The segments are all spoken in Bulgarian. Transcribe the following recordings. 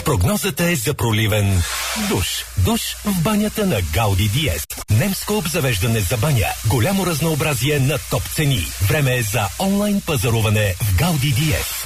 Прогнозата е за проливен душ. Душ в банята на Гауди Диез. Немско обзавеждане за баня. Голямо разнообразие на топ цени. Време е за онлайн пазаруване в Гауди Диез.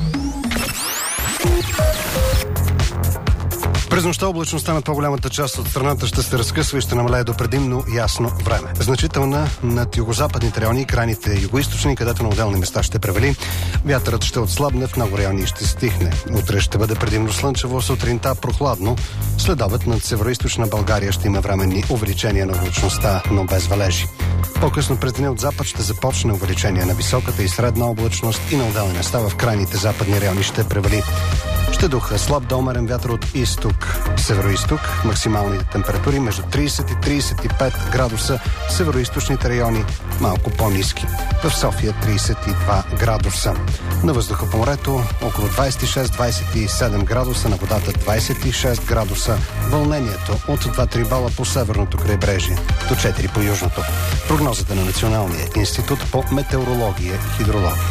През нощта облачността на по-голямата част от страната ще се разкъсва и ще намалее до предимно ясно време. Значителна над югозападните райони и крайните югоизточни, където на отделни места ще превали. Вятърът ще отслабне, в много райони ще стихне. Утре ще бъде предимно слънчево, сутринта прохладно. След обед над североизточна България ще има временни увеличения на облачността, но без валежи. По-късно през деня от запад ще започне увеличение на високата и средна облачност и на отделни места в крайните западни райони ще превали. Ще духа слаб до умерен вятър от изток, североизток. Максималните температури между 30 и 35 градуса. Североизточните райони малко по-ниски. В София 32 градуса. На въздуха по морето около 26-27 градуса. На водата 26 градуса. Вълнението от 2-3 бала по северното крайбрежие до 4 по южното. Прогнозата на Националния институт по метеорология и хидрология.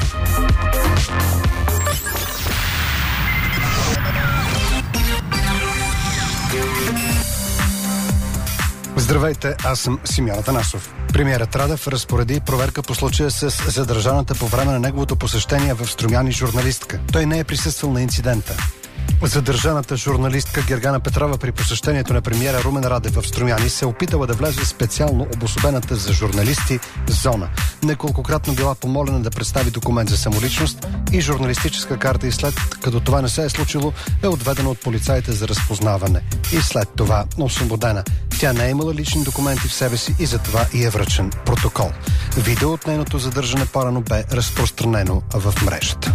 Здравейте, аз съм Симеон Атанасов. Премиерът Радев разпореди проверка по случая с задържаната по време на неговото посещение в Струмяни журналистка. Той не е присъствал на инцидента. Задържаната журналистка Гергана Петрова при посещението на премиера Румен Радев в Струмяни се опитала да влезе в специално обособената за журналисти зона. Неколкократно била помолена да представи документ за самоличност и журналистическа карта и след като това не се е случило, е отведена от полицаите за разпознаване. И след това освободена. Тя не е имала лични документи в себе си и затова и е връчен протокол. Видео от нейното задържане по-рано бе разпространено в мрежата.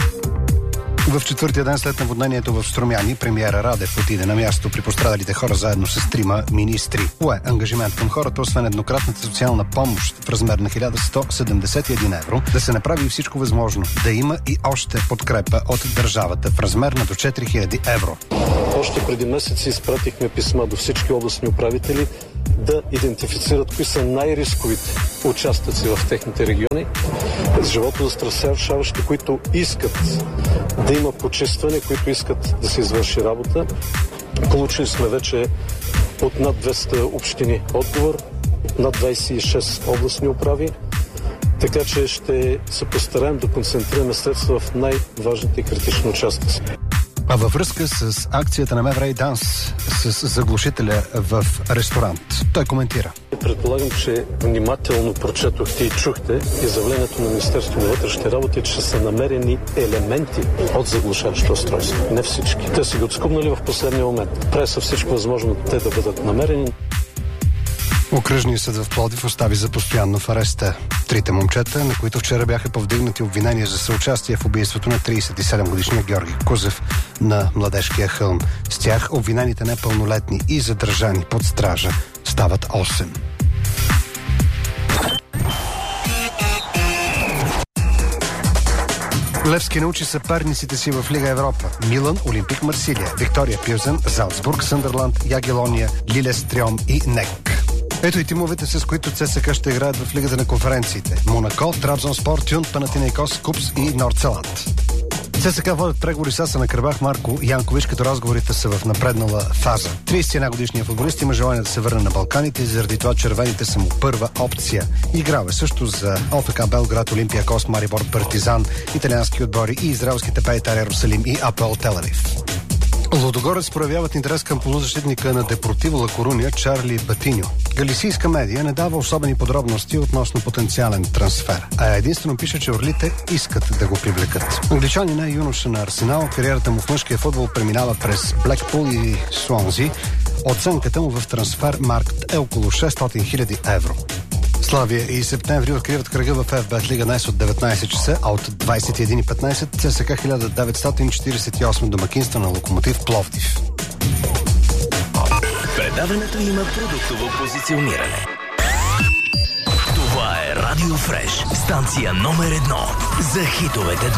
В четвъртия ден след наводнението в Струмяни, премиера Радев отиде на място при пострадалите хора заедно с 3 министри. Пое ангажимент към хората, освен еднократната социална помощ в размер на 1171 евро, да се направи всичко възможно, да има и още подкрепа от държавата в размер на до 4000 евро. Още преди месеци изпратихме писма до всички областни управители да идентифицират кои са най-рисковите участъци в техните региони, живото застрашаващи, които искат да има почистване, които искат да се извърши работа. Получили сме вече от над 200 общини отговор, над 26 областни управи, така че ще се постараем да концентрираме средства в най-важните и критични участъци. А във връзка с акцията на МВР и ДАНС с заглушителя в ресторант, той коментира. Предполагам, че внимателно прочетохте и чухте изявлението на Министерството на вътрешните работи, че са намерени елементи от заглушаващо устройство. Не всички. Те са ги отскубнали в последния момент. Прави са всичко възможно те да бъдат намерени. Окръжният съд в Пловдив остави за постоянно в ареста 3 момчета, на които вчера бяха повдигнати обвинения за съучастие в убийството на 37-годишния Георги Кузев на Младежкия хълм. С тях обвинените непълнолетни и задържани под стража стават 8. Левски научи съперниците си в Лига Европа. Милан, Олимпик Марсилия, Виктория Пилзен, Залцбург, Съндърланд, Ягелония, Лилестрьом и НЕК. Ето и тимовете, с които ЦСКА ще играят в Лигата на конференциите. Монако, Трабзонспор, Тюн, Панатинейкос, Купс и Нордселанд. ЦСКА водят преговори с на Карабах Марко Янкович, като разговорите са в напреднала фаза. 31 годишният футболист има желание да се върне на Балканите и заради това червените са му първа опция. Играл е също за ОФК Белград, Олимпиакос, Марибор, Партизан, италиански отбори и израелските Пейтар Иерусалим и АПО Телавив. Лудогорец проявяват интерес към полузащитника на Депортиво Ла Коруня Чарли Патиньо. Галисийска медия не дава особени подробности относно потенциален трансфер, а единствено пише, че орлите искат да го привлекат. Англичанин е юноша на Арсенал, кариерата му в мъжкия футбол преминава през Блекпул и Суонзи. Оценката му в трансфер-маркт е около 600 000 евро. Славия и Септември откриват кръга в ФБ Лига днес от 19 часа, а от 21:15 ЦСКА 1948 домакинства на Локомотив Пловдив. Предаването има продуктово позициониране. Това е Радио Фреш, станция номер 1 за хитовете днес.